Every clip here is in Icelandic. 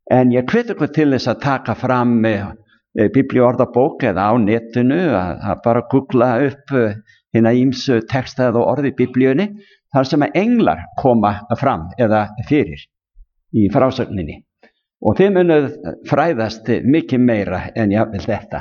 En ég hvet ykkur til þess að taka fram biblíuorðabók eða á netinu að bara googla upp hina ýmsu texta eða orði í biblíunni þar sem að englar koma fram eða fyrir í frásögninni. Og þið munuð fræðast mikið meira en jafnvel þetta.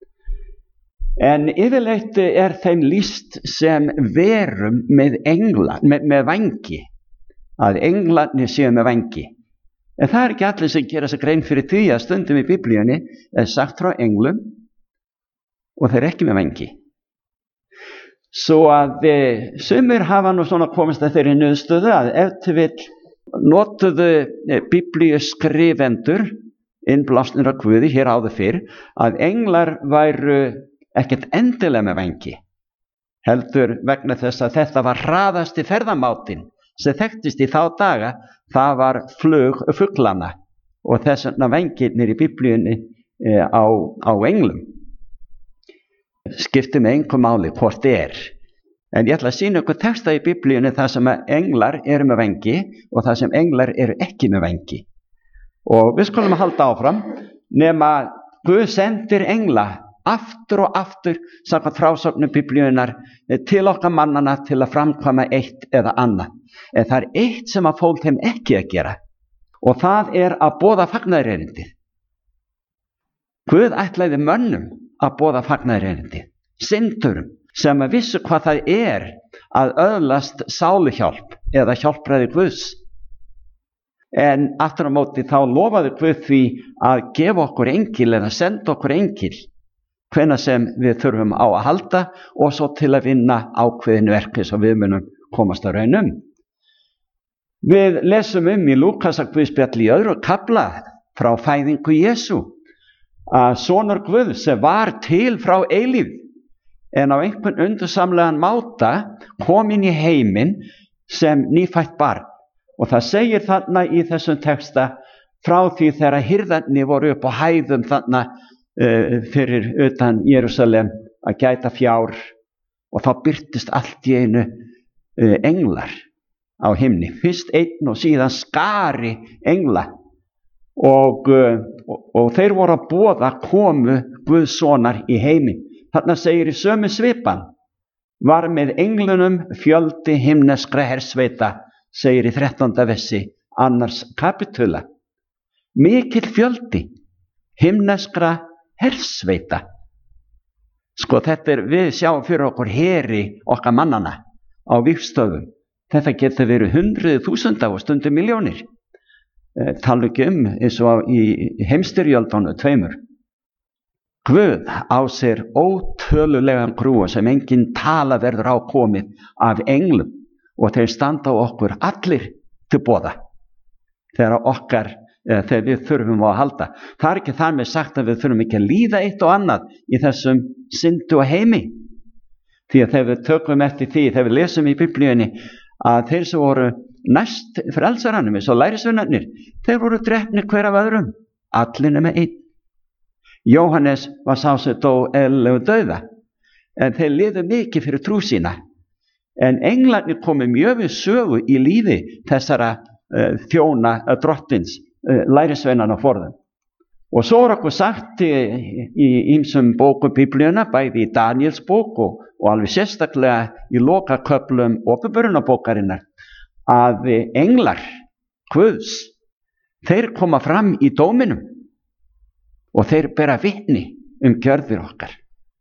En yfirleitt þeim lýst sem verum með engla, með vængi, að englarnir séu með vængi. En það ekki allir sem gera sér grein fyrir því að stundum í biblíunni sagt frá englum og þeir ekki með vængi. Svo að sumir hafa nú svona komist að þeirri niðurstöðu að ef til vill notuðu biblíuskrifendur innblásnir af Guði hér áður fyrr að englar væru ekkert endilega með vængi, heldur vegna þess að þetta var hraðasti ferðamátinn sem þekktist í þá daga, það var flug fuglana og þess vegna vængirnir í biblíunni á englum. Skiptir með engu máli hvort En ég ætla að sýna ykkur texta í biblíunni þar sem englar eru með vængi og þar sem englar eru ekki með vængi. Og við skulum að halda áfram, nema Guð sendir engla aftur og aftur samkvæmt frásögnum biblíunnar til okkar mannana til að framkvæma eitt eða annað. En það eitt sem að fól þeim ekki að gera og það að boða fagnaðarerindið. Guð ætlaði mönnum að boða fagnaðarerindið, syndurum sem að vissu hvað það að öðlast sáluhjálp eða hjálpræði Guðs. En aftur á móti þá lofaði Guð því að gefa okkur engil eða senda okkur engil hvenær sem við þurfum á að halda og svo til að vinna ákveðinu verki svo við munum komast að raun Við lesum í Lúkasarguðspjalli í 2. kafla frá fæðingu Jesú að sonur Guð sem var til frá eilífð en á einhvern undursamlegan máta kom inn í heiminn sem nýfætt barn. Og það segir þarna í þessum texta frá því þegar hirðarnir voru upp á hæðum þarna fyrir utan Jerúsalem að gæta fjár og þá birtist allt í einu englar á himni. Fyrst einn og síðan skari engla og þeir voru að boða komu Guðssonar í heiminn. Þarna segir í sömu svipan var með englunum fjöldi himneskra hersveita, segir í 13. versi 2. kapitula. Mikill fjöldi himneskra hersveita. Sko þetta við sjáum fyrir okkur heri okkar mannana á vígstöðum. Þetta getur verið 100.000 og stundum milljónir. Tala ekki eins og í heimsstyrjöldunum 2. Guð á sér ótölulegan grúa sem engin tala verður á komið af englum og þeir standa á okkur allir til boða þegar við þurfum á að halda. Það ekki þar með sagt að við þurfum ekki að líða eitt og annað í þessum syndu og heimi. Því að þegar við tökum eftir því, þegar við lesum í biblíunni að þeir sem voru næst frelsaranum eins og lærisveinarnir, þeir voru drepnir hver af öðrum, allir nema einn. Jóhannes var sá sem dó eðlilegu dauða, en þeir liðu mikið fyrir trú sína. En englarnir komu mjög við sögu í lífi þessara þjóna drottins, lærisveinanna forðum. Og svo okkur sagt í ýmsum bókum biblíuna, bæði í Daniels bók og alveg sérstaklega í lokaköflum Åpenbarunarbókarinnar, að englar Guðs, þeir koma fram í dóminum og þeir bera vitni gjörðir okkar.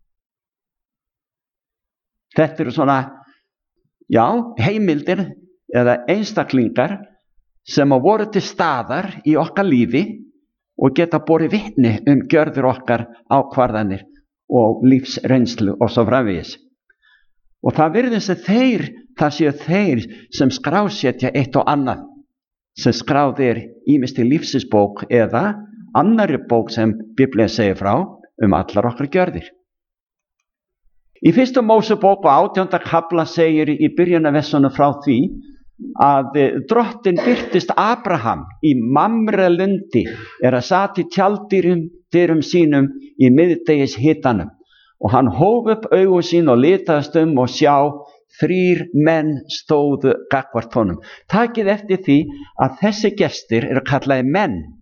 Þetta eru svona, heimildir eða einstaklingar sem voru til staðar í okkar lífi og geta borið vitni gjörðir okkar, ákvarðanir og lífsreynslu og svo framvegis. Og það virðist að það séu þeir sem skrásetja eitt og annað, sem skráðir ýmist í lífsins bók eða annarri bók sem Biblían segir frá allar okkar gjörðir. Í 1. Mósebók og 18. kafla segir í byrjunarversunum frá því að drottin birtist Abraham í Mamre-lundi að sat í tjalddyrum sínum í miðdegis hitanum og hann hóf upp augu sín og litaðist og sjá 3 menn stóðu gagnvart honum. Takið eftir því að þessi gestir eru kallaðir menn